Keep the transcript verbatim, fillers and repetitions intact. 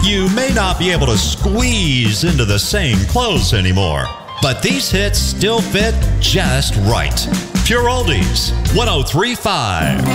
You may not be able to squeeze into the same clothes anymore, but these hits still fit just right. Pure Oldies, one oh three point five.